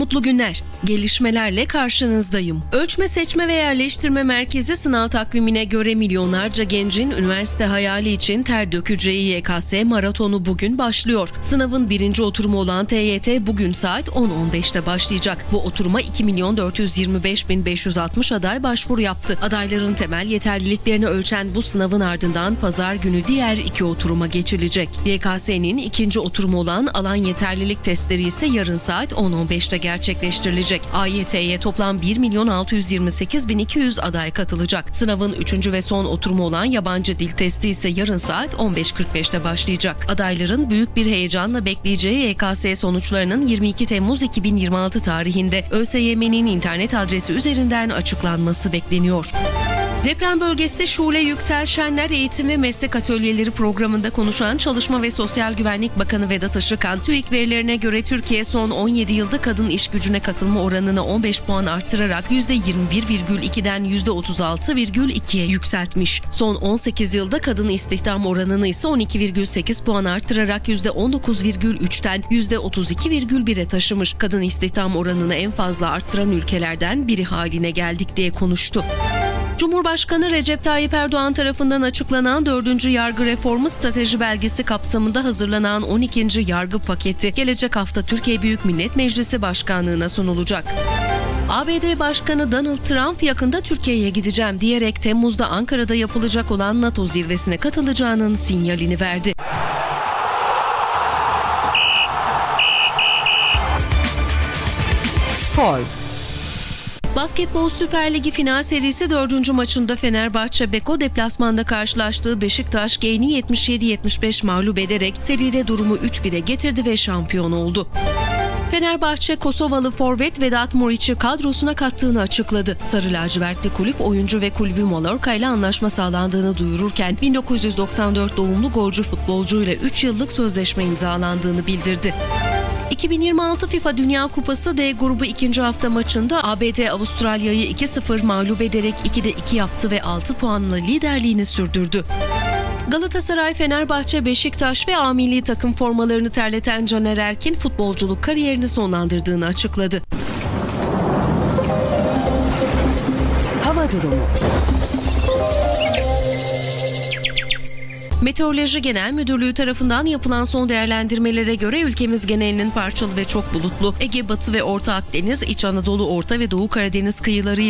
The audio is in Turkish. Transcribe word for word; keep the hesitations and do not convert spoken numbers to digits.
Mutlu günler. Gelişmelerle karşınızdayım. Ölçme, Seçme ve Yerleştirme Merkezi sınav takvimine göre milyonlarca gencin üniversite hayali için ter dökeceği Y K S maratonu bugün başlıyor. Sınavın birinci oturumu olan T Y T bugün saat on on beşte başlayacak. Bu oturuma iki milyon dört yüz yirmi beş bin beş yüz altmış aday başvuru yaptı. Adayların temel yeterliliklerini ölçen bu sınavın ardından pazar günü diğer iki oturuma geçilecek. Y K S'nin ikinci oturumu olan alan yeterlilik testleri ise yarın saat on on beşte gerçekleştirilecek. A Y T'ye toplam bir milyon altı yüz yirmi sekiz bin iki yüz aday katılacak. Sınavın üçüncü ve son oturumu olan yabancı dil testi ise yarın saat on beş kırk beşte başlayacak. Adayların büyük bir heyecanla bekleyeceği Y K S sonuçlarının yirmi iki Temmuz iki bin yirmi altı tarihinde ÖSYM'nin internet adresi üzerinden açıklanması bekleniyor. Deprem bölgesi Şule Yüksel Şenler Eğitim ve Meslek Atölyeleri programında konuşan Çalışma ve Sosyal Güvenlik Bakanı Vedat Işıkhan, TÜİK verilerine göre Türkiye son on yedi yılda kadın iş gücüne katılma oranını on beş puan arttırarak yüzde yirmi bir virgül ikiden yüzde otuz altı virgül ikiye yükseltmiş. Son on sekiz yılda kadın istihdam oranını ise on iki virgül sekiz puan arttırarak yüzde on dokuz virgül üçten yüzde otuz iki virgül bire taşımış. Kadın istihdam oranını en fazla arttıran ülkelerden biri haline geldik diye konuştu. Cumhurbaşkanı Recep Tayyip Erdoğan tarafından açıklanan dördüncü Yargı Reformu Strateji Belgesi kapsamında hazırlanan on ikinci yargı paketi gelecek hafta Türkiye Büyük Millet Meclisi Başkanlığı'na sunulacak. A B D Başkanı Donald Trump yakında Türkiye'ye gideceğim diyerek Temmuz'da Ankara'da yapılacak olan NATO zirvesine katılacağının sinyalini verdi. Spor. Basketbol Süper Ligi final serisi dördüncü maçında Fenerbahçe Beko deplasmanda karşılaştığı Beşiktaş Genç'i yetmiş yedi yetmiş beş mağlup ederek seride durumu üç bire getirdi ve şampiyon oldu. Fenerbahçe Kosovalı forvet Vedat Muriç'i kadrosuna kattığını açıkladı. Sarı lacivertli kulüp oyuncu ve kulübü Mallorca ile anlaşma sağlandığını duyururken bin dokuz yüz doksan dört doğumlu golcü futbolcuyla üç yıllık sözleşme imzalandığını bildirdi. iki bin yirmi altı FIFA Dünya Kupası D grubu ikinci hafta maçında A B D Avustralya'yı iki sıfır mağlup ederek ikide iki yaptı ve altı puanla liderliğini sürdürdü. Galatasaray, Fenerbahçe, Beşiktaş ve A milli takım formalarını terleten Caner Erkin futbolculuk kariyerini sonlandırdığını açıkladı. Hava durumu. Meteoroloji Genel Müdürlüğü tarafından yapılan son değerlendirmelere göre ülkemiz genelinin parçalı ve çok bulutlu, Ege, Batı ve Orta Akdeniz, İç Anadolu, Orta ve Doğu Karadeniz kıyıları